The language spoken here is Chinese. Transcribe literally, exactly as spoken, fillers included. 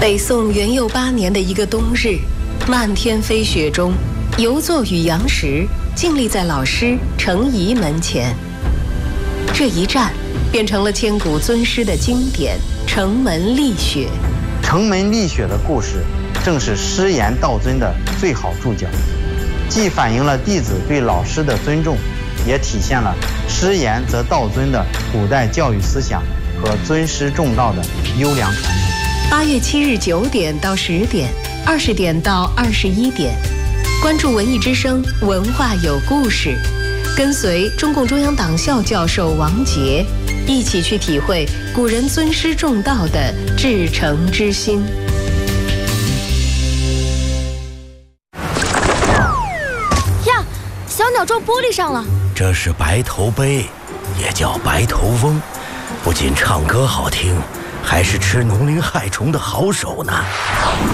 北宋元佑八年的一个冬日，漫天飞雪中，游坐与杨时静立在老师程颐门前。这一战变成了千古尊师的经典《城门立雪》。 城门立雪的故事，正是师言道尊的最好注脚，既反映了弟子对老师的尊重，也体现了师言则道尊的古代教育思想和尊师重道的优良传统。 八月七日九点到十点，二十点到二十一点，关注文艺之声，文化有故事，跟随中共中央党校教授王杰，一起去体会古人尊师重道的至诚之心。 呀，小鸟撞玻璃上了。 这是白头鹎，也叫白头翁，不仅唱歌好听，还是吃农林害虫的好手呢。